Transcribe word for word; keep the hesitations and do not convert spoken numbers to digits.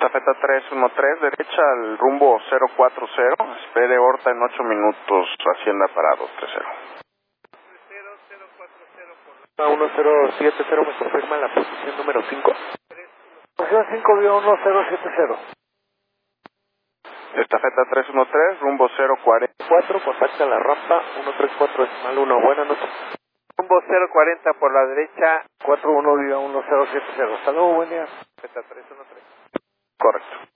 Estafeta tres uno tres, derecha al rumbo cero cuatro cero, espere Horta en ocho minutos, Hacienda para dos tres cero. uno cero siete cero, me confirma la posición número cinco. Posición cinco, vía uno cero siete cero. Estafeta tres uno tres, rumbo cero cuarenta. cuatro, contacta la rampa uno tres cuatro decimal uno, buenas noches. Rumbo cero cuarenta por la derecha, cuatro uno, vía uno cero siete cero. Hasta luego, buen día. Estafeta tres uno tres. Correcto.